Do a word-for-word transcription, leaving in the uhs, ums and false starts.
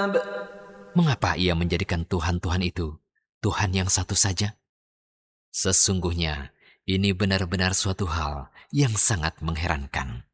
Mengapa ia menjadikan Tuhan-Tuhan itu Tuhan yang satu saja? Sesungguhnya, ini benar-benar suatu hal yang sangat mengherankan.